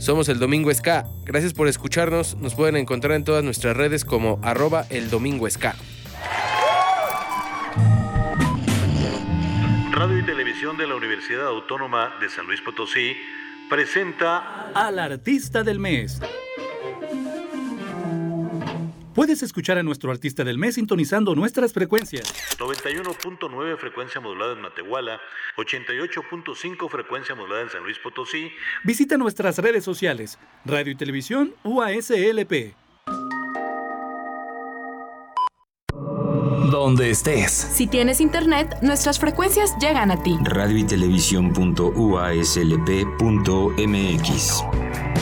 Somos El Domingo Ska. Gracias por escucharnos. Nos pueden encontrar en todas nuestras redes como @eldomingoska. Radio y Televisión de la Universidad Autónoma de San Luis Potosí presenta al Artista del Mes. Puedes escuchar a nuestro Artista del Mes sintonizando nuestras frecuencias. 91.9 frecuencia modulada en Matehuala, 88.5 frecuencia modulada en San Luis Potosí. Visita nuestras redes sociales, Radio y Televisión UASLP. Donde estés. Si tienes internet, nuestras frecuencias llegan a ti. Radio y televisión.uaslp.mx